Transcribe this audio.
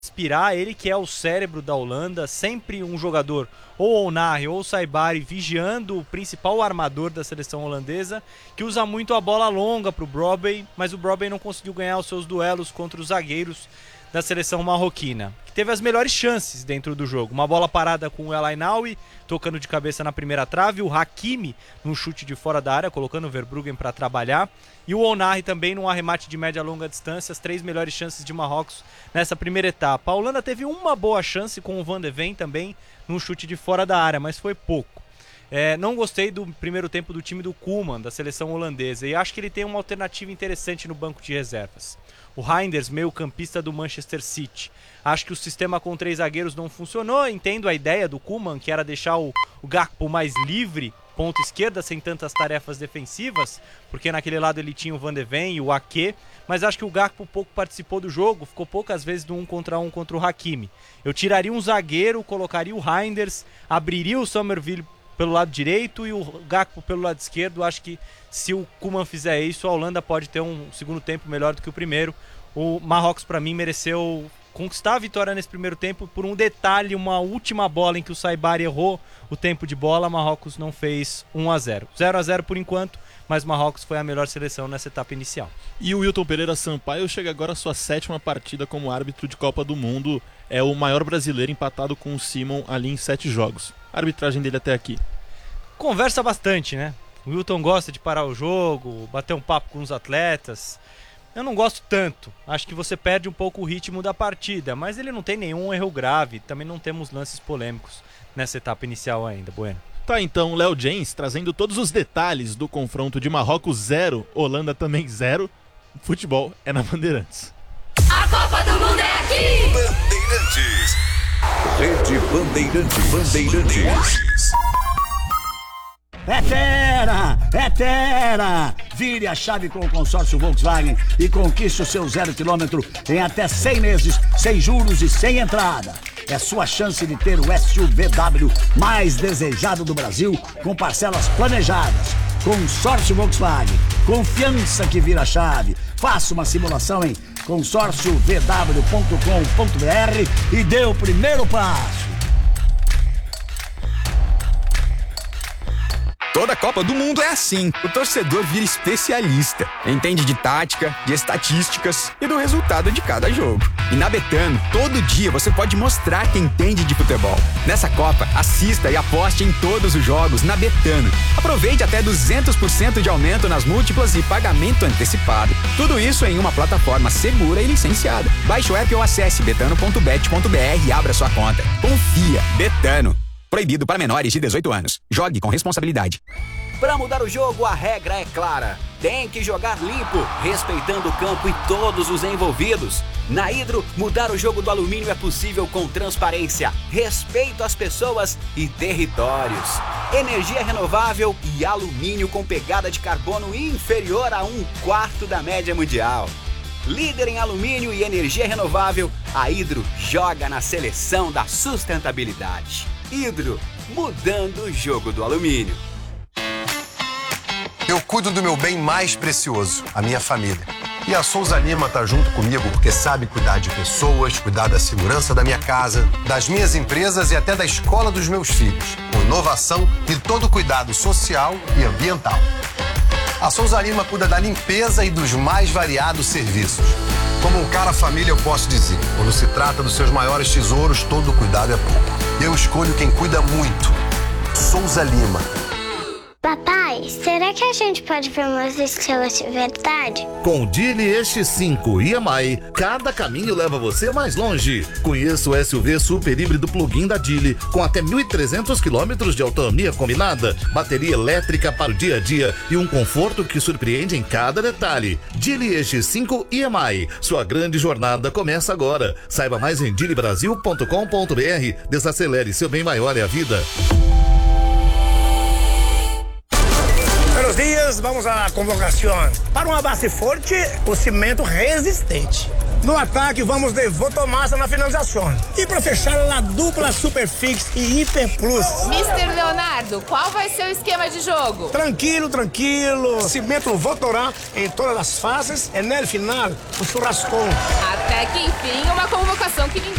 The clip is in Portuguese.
inspirar, ele que é o cérebro da Holanda, sempre um jogador, ou Onari ou Saibari, vigiando o principal armador da seleção holandesa, que usa muito a bola longa para o Brobbey, mas o Brobbey não conseguiu ganhar os seus duelos contra os zagueiros da seleção marroquina, que teve as melhores chances dentro do jogo. Uma bola parada com o El Ainaoui, tocando de cabeça na primeira trave, o Hakimi num chute de fora da área, colocando o Verbruggen para trabalhar, e o Onari também num arremate de média a longa distância, as 3 melhores chances de Marrocos nessa primeira etapa. A Holanda teve uma boa chance com o Van de Ven também num chute de fora da área, mas foi pouco. Não gostei do primeiro tempo do time do Koeman, da seleção holandesa, e acho que ele tem uma alternativa interessante no banco de reservas. O Reinders, meio campista do Manchester City. Acho que o sistema com 3 zagueiros não funcionou, entendo a ideia do Koeman, que era deixar o Gakpo mais livre, ponta esquerda, sem tantas tarefas defensivas, porque naquele lado ele tinha o Van de Ven e o Ake, mas acho que o Gakpo pouco participou do jogo, ficou poucas vezes do 1 contra 1 contra o Hakimi. Eu tiraria um zagueiro, colocaria o Reinders, abriria o Somerville pelo lado direito e o Gakpo pelo lado esquerdo. Acho que se o Koeman fizer isso, a Holanda pode ter um segundo tempo melhor do que o primeiro. O Marrocos, para mim, mereceu conquistar a vitória nesse primeiro tempo por um detalhe, uma última bola em que o Saibari errou o tempo de bola. Marrocos não fez 1-0. 0-0 por enquanto, mas Marrocos foi a melhor seleção nessa etapa inicial. E o Wilton Pereira Sampaio chega agora à sua 7ª partida como árbitro de Copa do Mundo. É o maior brasileiro, empatado com o Simon ali em 7 jogos. A arbitragem dele até aqui. Conversa bastante, né? O Wilton gosta de parar o jogo, bater um papo com os atletas. Eu não gosto tanto. Acho que você perde um pouco o ritmo da partida, mas ele não tem nenhum erro grave. Também não temos lances polêmicos nessa etapa inicial ainda, Bueno. Tá, então, Léo James trazendo todos os detalhes do confronto de Marrocos 0, Holanda também 0. Futebol é na Bandeirantes. A Copa do Mundo é aqui! Bandeirantes. Rede Bandeirantes. É Tera! Vire a chave com o consórcio Volkswagen e conquiste o seu 0 km em até 100 meses, sem juros e sem entrada. É sua chance de ter o SUVW mais desejado do Brasil, com parcelas planejadas. Consórcio Volkswagen, confiança que vira chave. Faça uma simulação em consórciovw.com.br e dê o primeiro passo. Toda Copa do Mundo é assim. O torcedor vira especialista. Entende de tática, de estatísticas e do resultado de cada jogo. E na Betano, todo dia você pode mostrar que entende de futebol. Nessa Copa, assista e aposte em todos os jogos na Betano. Aproveite até 200% de aumento nas múltiplas e pagamento antecipado. Tudo isso em uma plataforma segura e licenciada. Baixe o app ou acesse betano.bet.br e abra sua conta. Confia. Betano. Proibido para menores de 18 anos. Jogue com responsabilidade. Para mudar o jogo, a regra é clara. Tem que jogar limpo, respeitando o campo e todos os envolvidos. Na Hidro, mudar o jogo do alumínio é possível com transparência, respeito às pessoas e territórios. Energia renovável e alumínio com pegada de carbono inferior a 1/4 da média mundial. Líder em alumínio e energia renovável, a Hidro joga na seleção da sustentabilidade. Hidro, mudando o jogo do alumínio. Eu cuido do meu bem mais precioso, a minha família. E a Souza Lima tá junto comigo porque sabe cuidar de pessoas, cuidar da segurança da minha casa, das minhas empresas e até da escola dos meus filhos, com inovação e todo cuidado social e ambiental. A Souza Lima cuida da limpeza e dos mais variados serviços. Como um cara família, eu posso dizer, quando se trata dos seus maiores tesouros, todo cuidado é pouco. Eu escolho quem cuida muito. Souza Lima. Papai, será que a gente pode ver umas estrelas de verdade? Com o Geely X5 e EMI, cada caminho leva você mais longe. Conheça o SUV super híbrido plug-in da Geely, com até 1.300 km de autonomia combinada, bateria elétrica para o dia a dia e um conforto que surpreende em cada detalhe. Geely X5 e EMI, sua grande jornada começa agora. Saiba mais em geelybrasil.com.br. Desacelere, seu bem maior é a vida. Buenos días, Entonces vamos à convocação. Para uma base forte, o cimento resistente. No ataque, vamos de Votomassa na finalização. E para fechar, a dupla Superfix e Hiper Plus. Mr. Leonardo, qual vai ser o esquema de jogo? Tranquilo, tranquilo. Cimento Votorá em todas as fases e no final, o churrascão. Até que enfim, uma convocação que ninguém